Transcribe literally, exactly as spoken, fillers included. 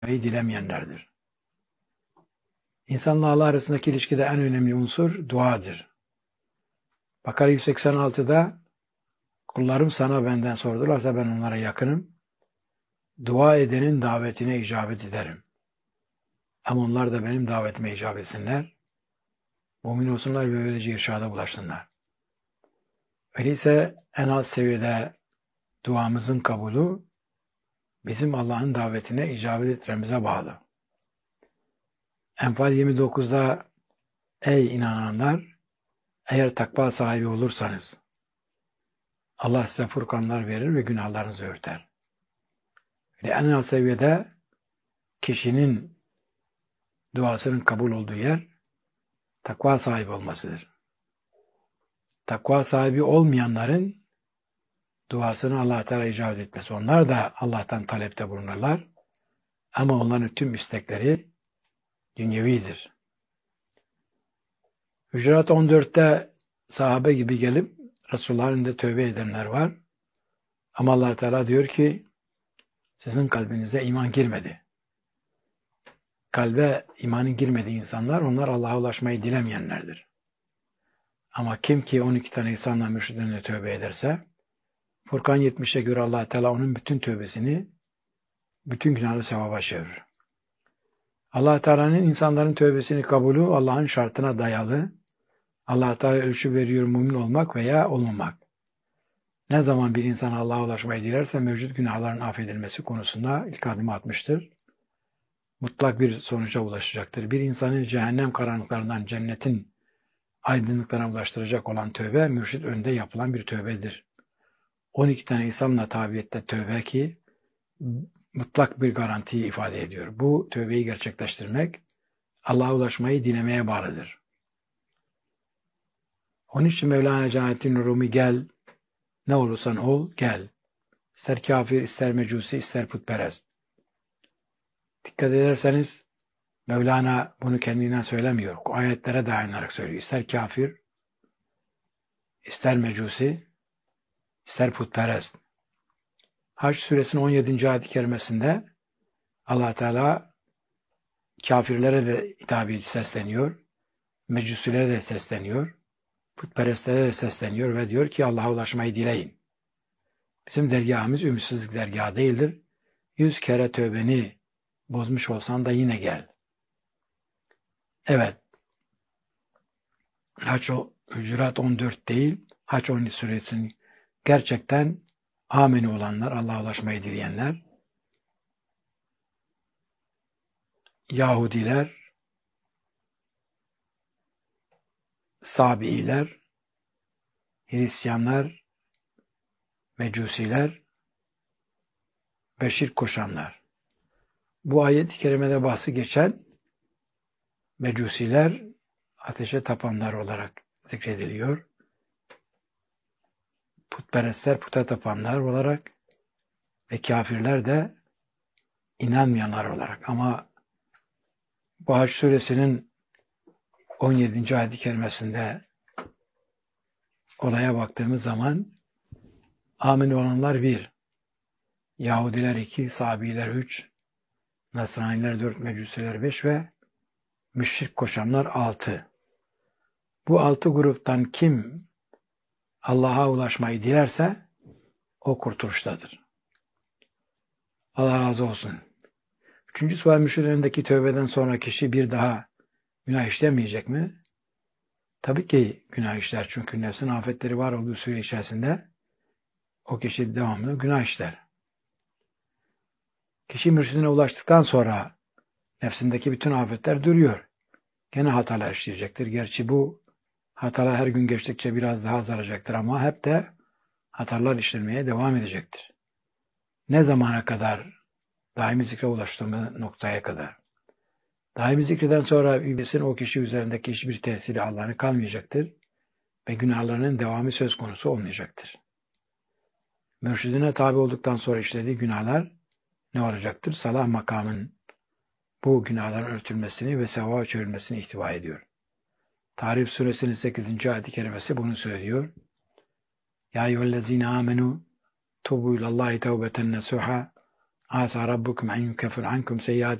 dilemeyenlerdir. İnsanla Allah arasındaki ilişkide en önemli unsur duadır. Bakara yüz seksen altıda kullarım sana benden sordularsa ben onlara yakınım. Dua edenin davetine icabet ederim. Ama onlar da benim davetime icabet etsinler. Mümin olsunlar ve böylece irşada ulaşsınlar. Öyleyse en alt seviyede duamızın kabulü bizim Allah'ın davetine icabet etmemize bağlı. Enfal yirmi dokuzda ey inananlar, eğer takva sahibi olursanız Allah size furkanlar verir ve günahlarınızı örter. Ve en alt seviyede kişinin duasının kabul olduğu yer takva sahibi olmasıdır. Takva sahibi olmayanların duasını Allah Teala icabet etmez. Onlar da Allah'tan talepte bulunurlar. Ama onların tüm istekleri dünyevidir. Hücurat on dörtte sahabe gibi gelip Resulullah'ın önünde tövbe edenler var. Ama Allah Teala diyor ki sizin kalbinize iman girmedi. Kalbe imanın girmediği insanlar, onlar Allah'a ulaşmayı dilemeyenlerdir. Ama kim ki on iki tane insanla mürşidine tövbe ederse, Furkan yetmişe göre Allah Teala onun bütün tövbesini, bütün günahı sevaba çevirir. Allah Teala'nın insanların tövbesini kabulü Allah'ın şartına dayalı. Allah Teala ölçü veriyor mümin olmak veya olmamak. Ne zaman bir insan Allah'a ulaşmayı dilerse mevcut günahların affedilmesi konusunda ilk adımı atmıştır. Mutlak bir sonuca ulaşacaktır. Bir insanı cehennem karanlıklarından cennetin aydınlıklarına ulaştıracak olan tövbe, mürşid önünde yapılan bir tövbedir. on iki tane insanla tabiyette tövbe ki mutlak bir garantiyi ifade ediyor. Bu tövbeyi gerçekleştirmek Allah'a ulaşmayı dilemeye bağlıdır. Onun için Mevlana Celaleddin Rumi gel, ne olursan ol gel. İster kafir, ister mecusi, ister putperest. Dikkat ederseniz Mevlana bunu kendinden söylemiyor. O ayetlere dayanarak söylüyor. İster kafir, ister mecusi, ister putperest. Hac suresinin on yedinci ayet-i kerimesinde Allah Teala kafirlere de hitap sesleniyor, mecusilere de sesleniyor, putperestlere de sesleniyor ve diyor ki Allah'a ulaşmayı dileyin. Bizim dergahımız ümitsizlik dergahı değildir. Yüz kere tövbeni bozmuş olsan da yine gel. Evet. Hac o Hücurat on dört değil, Hac on iki suresinin gerçekten ameni olanlar, Allah'a ulaşmayı dileyenler, Yahudiler, Sabiiler, Hristiyanlar, Mecusiler ve şirk koşanlar. Bu ayet-i kerimede bahsi geçen Mecusiler ateşe tapanlar olarak zikrediliyor. Putperestler puta tapanlar olarak ve kafirler de inanmayanlar olarak. Ama bu Hac suresinin on yedinci ayet-i kerimesinde olaya baktığımız zaman amin olanlar bir, Yahudiler iki, Sabiler üç, Nasraniler dört, Mecusiler beş ve müşrik koşanlar altı. Bu altı gruptan kim Allah'a ulaşmayı dilerse o kurtuluştadır. Allah razı olsun. Üçüncü sual müşrik önündeki tövbeden sonra kişi bir daha günah işlemeyecek mi? Tabii ki günah işler. Çünkü nefsin afetleri var olduğu süre içerisinde o kişi devamlı günah işler. Kişi mürşidine ulaştıktan sonra nefsindeki bütün afetler duruyor. Gene hatalar işleyecektir. Gerçi bu hatalar her gün geçtikçe biraz daha azalacaktır ama hep de hatalar işlemeye devam edecektir. Ne zamana kadar? Daimi zikre ulaştığımız noktaya kadar. Daimi zikreden sonra iblisin o kişi üzerindeki hiçbir tesiri Allah'ın kalmayacaktır ve günahlarının devamı söz konusu olmayacaktır. Mürşidine tabi olduktan sonra işlediği günahlar ne olacaktır? Salah makamın bu günahların örtülmesini ve sevaba çevrilmesini ihtiva ediyor. Tarif suresinin sekizinci ayet-i kerimesi bunu söylüyor. Ya eyyühellezine amenu tubu ilallahi tevbeten nesuha Asa rabbukum en yukeffir ankum seyyiatikum